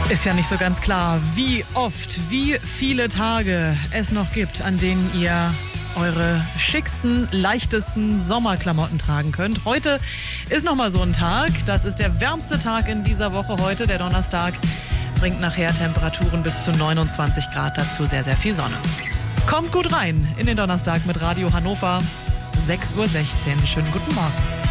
Ist ja nicht so ganz klar, wie oft, wie viele Tage es noch gibt, an denen ihr eure schicksten, leichtesten Sommerklamotten tragen könnt. Heute ist nochmal so ein Tag. Das ist der wärmste Tag in dieser Woche heute. Der Donnerstag bringt nachher Temperaturen bis zu 29 Grad. Dazu sehr, sehr viel Sonne. Kommt gut rein in den Donnerstag mit Radio Hannover. 6:16 Uhr. Schönen guten Morgen.